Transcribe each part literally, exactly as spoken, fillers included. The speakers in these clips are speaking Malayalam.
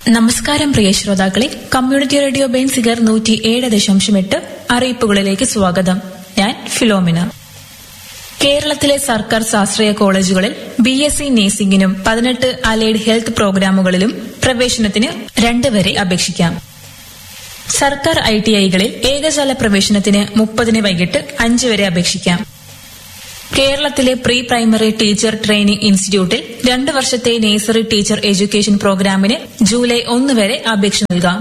നമസ്കാരം പ്രിയ ശ്രോതാക്കളെ, കമ്മ്യൂണിറ്റി റേഡിയോ ബെൻസിഗർ നൂറ്റി ഏഴ് ദശാംശം എട്ട് അറിയിപ്പുകളിലേക്ക് സ്വാഗതം. ഞാൻ ഫിലോമിന. കേരളത്തിലെ സർക്കാർ സ്വാശ്രയ കോളേജുകളിൽ ബി എസ് സി നഴ്സിംഗിനും പതിനെട്ട് അലൈഡ് ഹെൽത്ത് പ്രോഗ്രാമുകളിലും പ്രവേശനത്തിന് രണ്ട് വരെ അപേക്ഷിക്കാം. സർക്കാർ ഐ ടി ഐകളിൽ ഏകജാല പ്രവേശനത്തിന് മുപ്പതിന് വൈകിട്ട് അഞ്ച് വരെ അപേക്ഷിക്കാം. കേരളത്തിലെ പ്രീ പ്രൈമറി ടീച്ചർ ട്രെയിനിംഗ് ഇൻസ്റ്റിറ്റ്യൂട്ടിൽ രണ്ട് വർഷത്തെ നഴ്സറി ടീച്ചർ എഡ്യൂക്കേഷൻ പ്രോഗ്രാമിന് ജൂലൈ ഒന്ന് വരെ അപേക്ഷ നൽകാം.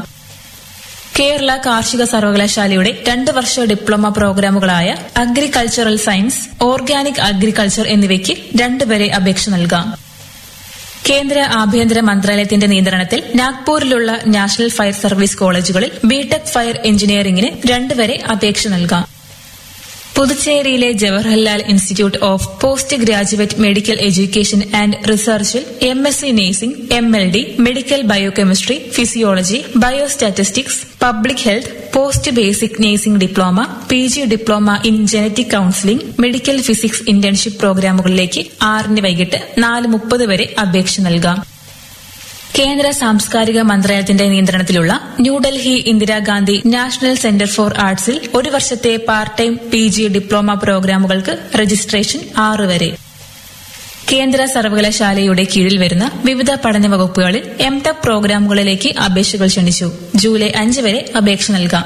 കേരള കാർഷിക സർവകലാശാലയുടെ രണ്ട് വർഷ diploma പ്രോഗ്രാമുകളായ agricultural science, organic agriculture എന്നിവയ്ക്ക് രണ്ട് വരെ അപേക്ഷ നൽകാം. കേന്ദ്ര ആഭ്യന്തര മന്ത്രാലയത്തിന്റെ നിയന്ത്രണത്തിൽ നാഗ്പൂരിലുള്ള നാഷണൽ ഫയർ സർവീസ് കോളേജുകളിൽ ബിടെക് ഫയർ എഞ്ചിനീയറിംഗിന് രണ്ട് വരെ അപേക്ഷ നൽകാം. പുതുച്ചേരിയിലെ Jawaharlal institute of post graduate medical education and റിസർച്ചിൽ M S C nursing, M L D, medical biochemistry, physiology, biostatistics, public health, post basic nursing diploma, P G diploma in genetic counselling, medical physics internship പ്രോഗ്രാമുകളിലേക്ക് ആറിന് വൈകിട്ട് നാല് മുപ്പത് വരെ അപേക്ഷ നൽകാം. കേന്ദ്ര സാംസ്കാരിക മന്ത്രാലയത്തിന്റെ നിയന്ത്രണത്തിലുള്ള New Delhi Indira Gandhi national centre for ആർട്സിൽ ഒരു വർഷത്തെ part time P G diploma പ്രോഗ്രാമുകൾക്ക് registration ആറ് വരെ. കേന്ദ്ര സർവകലാശാലയുടെ കീഴിൽ വരുന്ന വിവിധ പഠന വകുപ്പുകളിൽ എം ടെക് പ്രോഗ്രാമുകളിലേക്ക് അപേക്ഷകൾ ക്ഷണിച്ചു. ജൂലൈ അഞ്ച് വരെ അപേക്ഷ നൽകാം.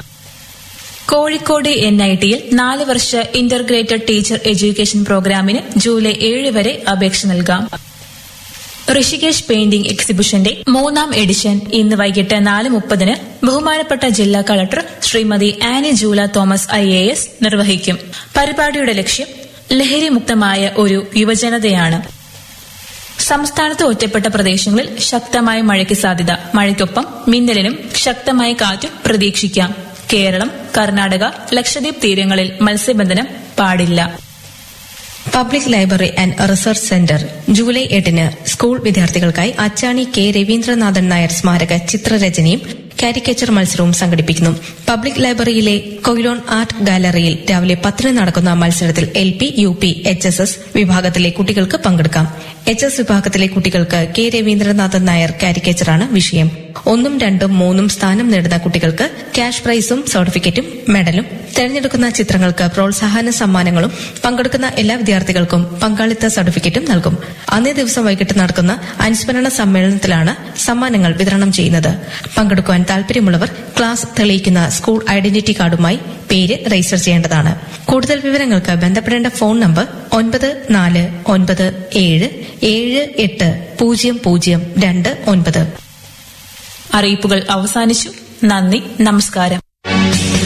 കോഴിക്കോട് എൻ ഐ ടിയിൽ നാല് വർഷ ഇന്റർഗ്രേറ്റഡ് ടീച്ചർ എഡ്യൂക്കേഷൻ പ്രോഗ്രാമിന് ജൂലൈ ഏഴ് വരെ അപേക്ഷ നൽകാം. ഋഷികേശ് പെയിന്റിംഗ് എക്സിബിഷന്റെ മൂന്നാം എഡിഷൻ ഇന്ന് വൈകിട്ട് നാല് മുപ്പതിന് ബഹുമാനപ്പെട്ട ജില്ലാ collector Shrimati Annie Jula Thomas I A S നിർവഹിക്കും. പരിപാടിയുടെ ലക്ഷ്യം ലഹരിമുക്തമായ ഒരു യുവജനതയാണ്. സംസ്ഥാനത്ത് ഒറ്റപ്പെട്ട പ്രദേശങ്ങളിൽ ശക്തമായ മഴയ്ക്ക് സാധ്യത. മഴയ്ക്കൊപ്പം മിന്നലിനും ശക്തമായ കാറ്റും പ്രതീക്ഷിക്കാം. കേരളം, കർണാടക, ലക്ഷദ്വീപ് തീരങ്ങളിൽ മത്സ്യബന്ധനം പാടില്ല. Public library and research centre July എട്ടിന് സ്കൂൾ വിദ്യാർത്ഥികൾക്കായി അച്ചാണി കെ രവീന്ദ്രനാഥൻ നായർ സ്മാരക ചിത്രരചനയും കാരിക്കേച്ചർ മത്സരവും സംഘടിപ്പിക്കുന്നു. പബ്ലിക് ലൈബ്രറിയിലെ കൊയിലോൺ ആർട്ട് ഗാലറിയിൽ രാവിലെ പത്തിന് നടക്കുന്ന മത്സരത്തിൽ L P, U P, H S S വിഭാഗത്തിലെ കുട്ടികൾക്ക് പങ്കെടുക്കാം. എച്ച് എസ് വിഭാഗത്തിലെ കുട്ടികൾക്ക് കെ രവീന്ദ്രനാഥൻ നായർ കാരിക്കേച്ചറാണ് വിഷയം. ഒന്നും രണ്ടും മൂന്നും സ്ഥാനം നേടുന്ന കുട്ടികൾക്ക് ക്യാഷ് പ്രൈസും സർട്ടിഫിക്കറ്റും മെഡലും, തെരഞ്ഞെടുക്കുന്ന ചിത്രങ്ങൾക്ക് പ്രോത്സാഹന സമ്മാനങ്ങളും പങ്കെടുക്കുന്ന എല്ലാ വിദ്യാർത്ഥികൾക്കും പങ്കാളിത്ത സർട്ടിഫിക്കറ്റും നൽകും. അന്നേ ദിവസം വൈകിട്ട് നടക്കുന്ന അനുസ്മരണ സമ്മേളനത്തിലാണ് സമ്മാനങ്ങൾ വിതരണം ചെയ്യുന്നത്. പങ്കെടുക്കുവാൻ താൽപര്യമുള്ളവർ ക്ലാസ് തെളിയിക്കുന്ന സ്കൂൾ ഐഡന്റിറ്റി കാർഡുമായി പേര് രജിസ്റ്റർ ചെയ്യേണ്ടതാണ്. കൂടുതൽ വിവരങ്ങൾക്ക് ബന്ധപ്പെടേണ്ട ഫോൺ നമ്പർ ഒൻപത് നാല് ഒൻപത് ഏഴ് ഏഴ് എട്ട് പൂജ്യം പൂജ്യം രണ്ട് ഒൻപത്. അറിയിപ്പുകൾ അവസാനിച്ചു. നന്ദി, നമസ്കാരം.